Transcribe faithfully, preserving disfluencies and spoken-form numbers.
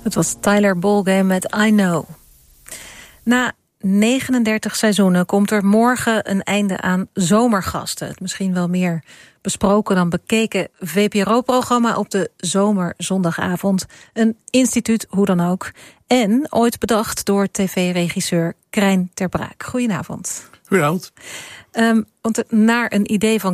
Het was Tyler Bolgame met I Know. Na negenendertig seizoenen komt er morgen een einde aan Zomergasten. Het misschien wel meer besproken dan bekeken V P R O-programma op de zomerzondagavond. Een instituut, hoe dan ook. En ooit bedacht door tv-regisseur Krijn ter Braak. Goedenavond. Goedenavond. Um, want naar een idee van